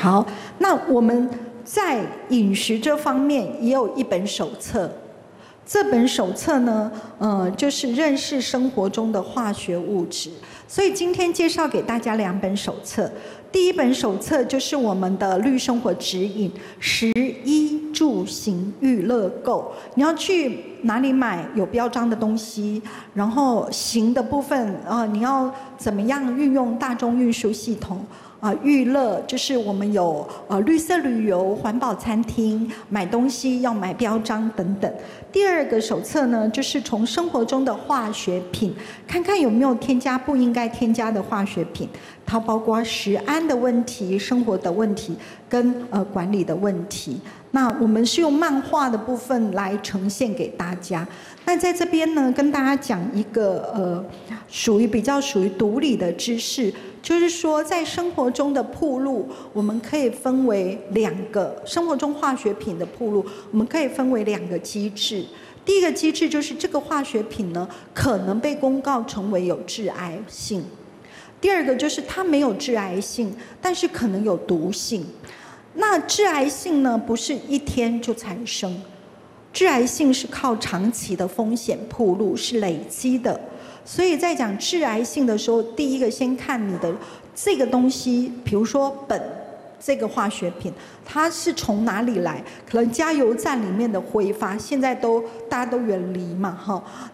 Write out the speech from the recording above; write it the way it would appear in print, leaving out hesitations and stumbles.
好，那我们在饮食这方面也有一本手册。这本手册呢，就是认识生活中的化学物质。所以今天介绍给大家2本手册。第一本手册就是我们的绿生活指引，食衣住行娱乐购。你要去哪里买有标章的东西，然后行的部分你要怎么样运用大众运输系统。娱乐就是我们有绿色旅游、环保餐厅，买东西要买标章等等。第2个手册呢，就是从生活中的化学品，看看有没有添加不应该添加的化学品，它包括食安的问题、生活的问题跟管理的问题。那我们是用漫画的部分来呈现给大家。那在这边呢，跟大家讲一个比较属于毒理的知识，就是说在生活中的暴露，我们可以分为2个，生活中化学品的暴露，我们可以分为2个机制。第一个机制就是这个化学品呢，可能被公告成为有致癌性；第2个就是它没有致癌性，但是可能有毒性。那致癌性呢，不是一天就产生，致癌性是靠长期的风险暴露，是累积的。所以在讲致癌性的时候，第一个先看你的这个东西，比如说苯这个化学品，它是从哪里来？可能加油站里面的挥发，现在大家都远离嘛，哈。